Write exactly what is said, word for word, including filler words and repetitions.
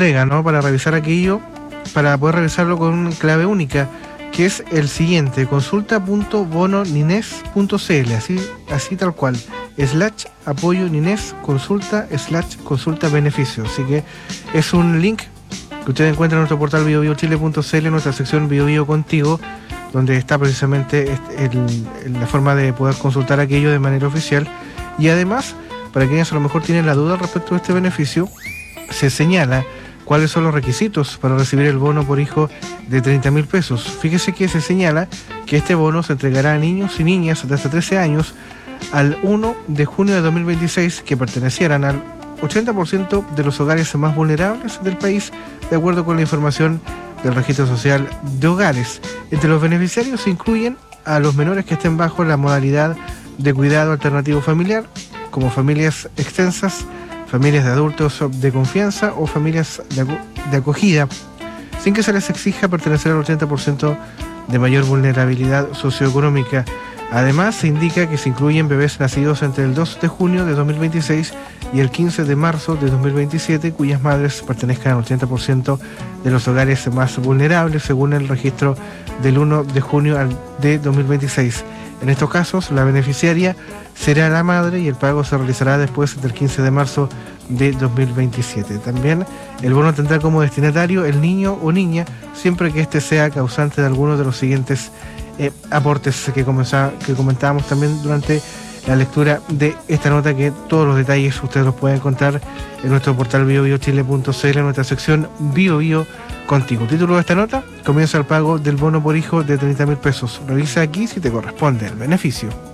entrega, ¿no? Para revisar aquello, para poder revisarlo con clave única, que es el siguiente: consulta punto bono nines punto cl, así, así tal cual, slash apoyo Nines, consulta, slash consulta beneficio. Así que es un link que ustedes encuentran en nuestro portal bio bio chile punto cl, en nuestra sección Bio Bio Contigo, donde está precisamente el, el, la forma de poder consultar aquello de manera oficial. Y además, para quienes a lo mejor tienen la duda respecto a este beneficio, se señala cuáles son los requisitos para recibir el bono por hijo de treinta mil pesos. Fíjese que se señala que este bono se entregará a niños y niñas de hasta trece años al primero de junio de dos mil veintiséis que pertenecieran al ochenta por ciento de los hogares más vulnerables del país, de acuerdo con la información del Registro Social de Hogares. Entre los beneficiarios se incluyen a los menores que estén bajo la modalidad de cuidado alternativo familiar, como familias extensas, familias de adultos de confianza o familias de, aco- de acogida, sin que se les exija pertenecer al ochenta por ciento de mayor vulnerabilidad socioeconómica. Además, se indica que se incluyen bebés nacidos entre el dos de junio de dos mil veintiséis y el quince de marzo de dos mil veintisiete, cuyas madres pertenezcan al ochenta por ciento de los hogares más vulnerables, según el registro del primero de junio de dos mil veintiséis. En estos casos, la beneficiaria será la madre y el pago se realizará después del quince de marzo de dos mil veintisiete. También el bono tendrá como destinatario el niño o niña, siempre que éste sea causante de alguno de los siguientes eh, aportes que, que comentábamos también durante la lectura de esta nota, que todos los detalles ustedes los pueden encontrar en nuestro portal bio bio chile punto cl, en nuestra sección Bio Bio Contigo. Título de esta nota: comienza el pago del bono por hijo de treinta mil pesos. Revisa aquí si te corresponde el beneficio.